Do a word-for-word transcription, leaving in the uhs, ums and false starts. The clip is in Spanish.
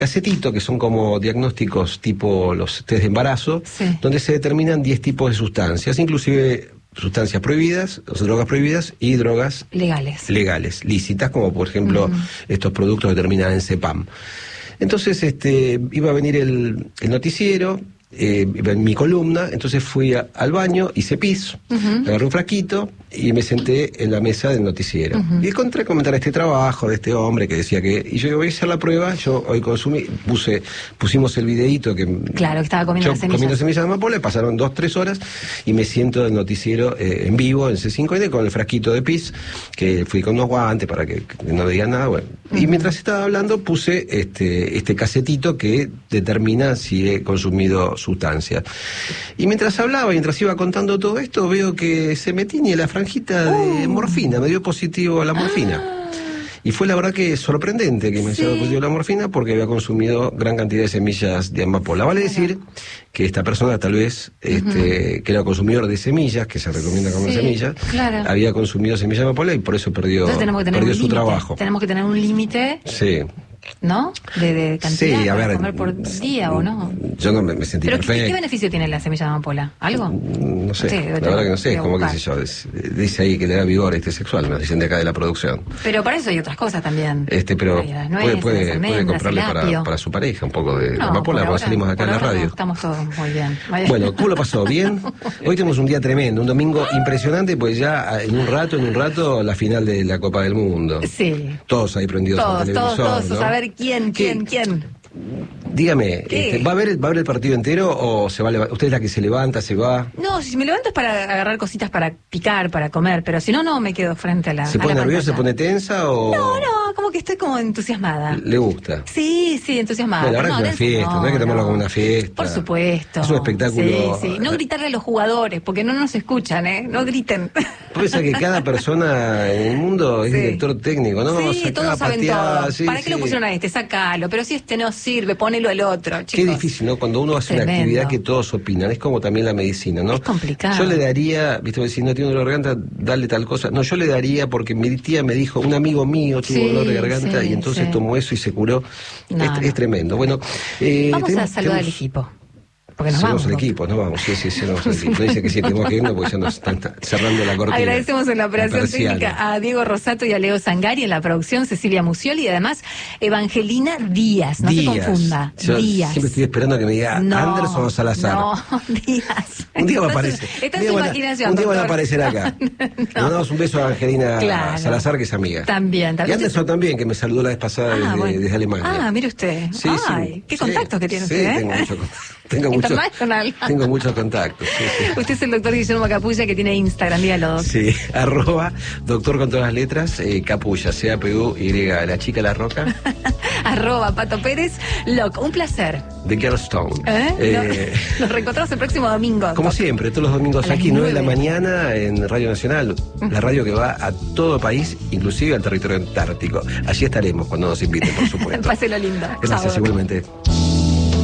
Cassetito, que son como diagnósticos tipo los test de embarazo, sí. donde se determinan diez tipos de sustancias, inclusive sustancias prohibidas, o sea, drogas prohibidas y drogas legales, legales, lícitas, como por ejemplo uh-huh. estos productos que terminan en CEPAM. Entonces este, iba a venir el, el noticiero, eh, en mi columna, entonces fui a, al baño, hice pis, uh-huh. agarré un frasquito y me senté en la mesa del noticiero. Uh-huh. Y encontré comentar este trabajo de este hombre que decía que... Y yo digo, voy a hacer la prueba, yo hoy consumí, puse, pusimos el videíto que... Claro, que estaba comiendo yo, semillas. comiendo semillas de amapola, pasaron dos, tres horas y me siento del noticiero eh, en vivo, en C cinco N, con el frasquito de pis, que fui con unos guantes para que, que no me digan nada, bueno. Uh-huh. Y mientras estaba hablando puse este, este casetito que determina si he consumido sustancias. Y mientras hablaba, mientras iba contando todo esto, veo que se me tiñe la frangita de uh. morfina, me dio positivo a la morfina. Ah. Y fue la verdad que sorprendente que me haya dado positivo a la morfina porque había consumido gran cantidad de semillas de amapola. Vale claro. decir que esta persona tal vez, este, uh-huh. que era consumidor de semillas, que se recomienda comer sí, semillas, claro. había consumido semillas de amapola y por eso perdió, perdió su trabajo. Tenemos que tener un límite. Sí. ¿No? De, de cantidad sí, a ver, comer por día o no. Yo no me, me sentí ¿Pero perfecto. ¿qué, ¿qué beneficio tiene la semilla de amapola? ¿Algo? No sé, sí, la verdad que no sé, como que sé yo, es, dice ahí que le da vigor este sexual, me dicen de acá de la producción. Pero para eso hay otras cosas también. Este, pero nueces, puede, puede, puede comprarle para, para su pareja un poco de, no, de amapola, cuando salimos de acá en la radio. No, estamos todos muy bien. Vaya. Bueno, ¿cómo lo pasó? ¿Bien? Hoy tenemos un día tremendo, un domingo impresionante, pues ya en un rato, en un rato, la final de la Copa del Mundo. Sí. Todos ahí prendidos todos, al televisor, todos, todos, ¿no? a ver quién, quién. ¿Quién? ¿Quién? Dígame, este, ¿va a haber, ¿va a haber el partido entero o se va a levantar? ¿Usted es la que se levanta, se va? No, si me levanto es para agarrar cositas para picar, para comer, pero si no, no me quedo frente a la ¿Se pone nerviosa, se pone tensa o...? No, no, como que estoy como entusiasmada. ¿Le gusta? Sí, sí, entusiasmada. Bueno, la verdad no, es una fiesta, no, no hay que tomarlo no. como una fiesta. Por supuesto. Es un espectáculo. Sí, sí. No gritarle a los jugadores, porque no nos escuchan, ¿eh? No griten. Puede ser que cada persona en el mundo es sí. director técnico, ¿no? Sí, Sacá, todos saben pateá, todo. Sí, ¿Para sí. qué lo pusieron a este? Sácalo. Pero si este no sirve, ponelo al otro, chicos. Qué difícil, ¿no? Cuando uno hace Tremendo. Una actividad que todos opinan. Es como también la medicina, ¿no? Es complicado. Yo le daría, viste, si no tiene dolor de garganta, dale tal cosa. No, yo le daría porque mi tía me dijo, un amigo mío tuvo sí, dolor de garganta sí, y entonces sí. tomó eso y se curó. No, es, no. es tremendo. Bueno, eh, vamos tenemos, a saludar tenemos... al equipo. Porque nos Somos vamos. el equipo, nos vamos, sí, sí, sí, nos vamos el equipo. Dice que sí, tenemos que irnos porque ya nos están cerrando la cortina. Agradecemos en la operación la técnica a Diego Rosato y a Leo Sangari, en la producción Cecilia Musioli y además Evangelina Díaz, no Díaz. se confunda. Yo Díaz. siempre estoy esperando que me diga no, Anderson o Salazar. No, Díaz. Un día va a aparecer. Está en su imaginación. Un día van a doctor. aparecer acá. no. Le mandamos un beso a Angelina claro. Salazar, que es amiga. También, también. Y Anderson también, que me saludó la vez pasada ah, desde, bueno. desde Alemania. Ah, mire usted. Sí, Ay, sí, qué sí, contactos que tiene sí, usted, ¿eh? Tengo mucho tengo mucho, tengo muchos contactos. Sí, sí. Usted es el doctor Guillermo Capulla, que tiene Instagram, dígalo, doctor. Sí, arroba doctor con todas las letras, eh, Capulla, C A P U Y, la chica la roca. Arroba Pato Pérez, Loc, un placer. The Girlstone. ¿Eh? Eh, Nos, nos reencontramos el próximo domingo. Como doctor. siempre, todos los domingos a aquí, nueve de la mañana, en Radio Nacional, la radio que va a todo el país, inclusive al territorio antártico. Allí estaremos cuando nos inviten, por supuesto. Páselo lindo. Gracias, Chao. igualmente.